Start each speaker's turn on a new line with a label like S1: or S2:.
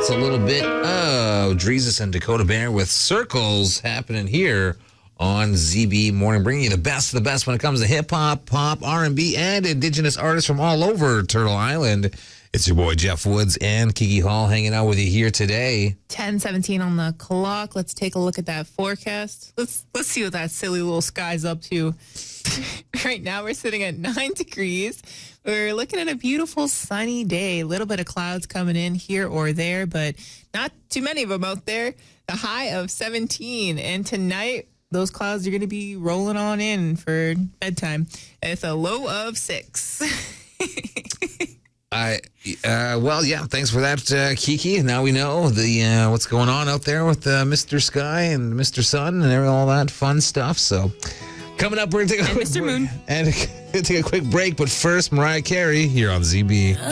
S1: That's a little bit of Dreezus and Dakota Bear with Circles happening here on ZB Morning, bringing you the best of the best when it comes to hip-hop, pop, R&B, and indigenous artists from all over Turtle Island. It's your boy Jeff Woods and Kiki Hall hanging out with you here today.
S2: 10:17 on the clock. Let's take a look at that forecast. Let's see what that silly little sky's up to. Right now we're sitting at 9 degrees. We're looking at a beautiful sunny day. A little bit of clouds coming in here or there, but not too many of them out there. The high of 17. And tonight, those clouds are going to be rolling on in for bedtime. It's a low of 6.
S1: Well, yeah, thanks for that, Kiki. Now we know the what's going on out there with Mr. Sky and Mr. Sun and all that fun stuff. So coming up, we're going to take a quick
S2: Mr.
S1: break.
S2: Moon.
S1: And take a quick break, but first, Mariah Carey here on ZB.